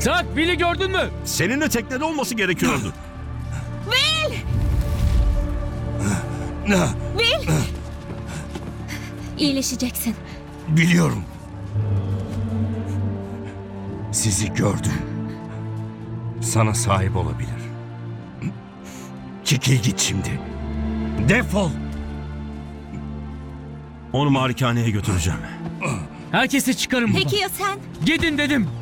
Tak, Bill'i gördün mü? Senin de teknede olması gerekiyordu. Will! Will! İyileşeceksin. Biliyorum. Sizi gördüm. Sana sahip olabilir. Çekil git şimdi. Defol. Onu malikaneye götüreceğim. Herkesi çıkarın buradan. Peki ya sen? Gidin dedim.